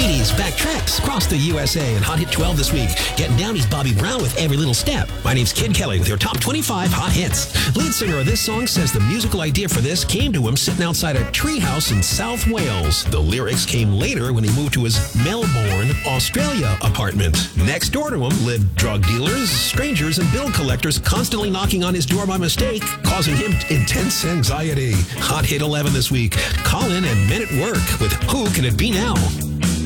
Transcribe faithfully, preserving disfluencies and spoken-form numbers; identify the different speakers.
Speaker 1: eighties backtracks across the U S A and Hot Hit twelve this week. Getting down, he's Bobby Brown with Every Little Step. My name's Kid Kelly with your top twenty-five hot hits. Lead singer of this song says the musical idea for this came to him sitting outside a treehouse in South Wales. The lyrics came later when he moved to his Melbourne, Australia apartment. Next door to him lived drug dealers, strangers, and bill collectors constantly knocking on his door by mistake, causing him intense anxiety. Hot Hit eleven this week. Call in and Men at Work with Who Can It Be Now?